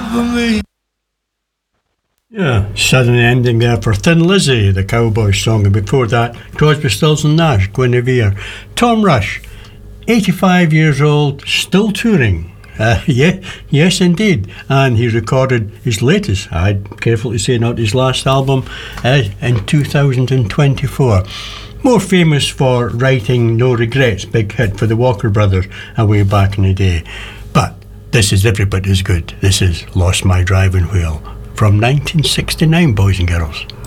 for me. Yeah, sudden ending there for Thin Lizzy, the Cowboy song, and before that, Crosby, Stills and Nash, Guinevere. Tom Rush, 85 years old, still touring. Yes, indeed. And he recorded his latest, I'd careful to say not his last album, in 2024. More famous for writing No Regrets, big hit for the Walker Brothers way back in the day. But this is every bit as good. This is Lost My Driving Wheel from 1969, boys and girls.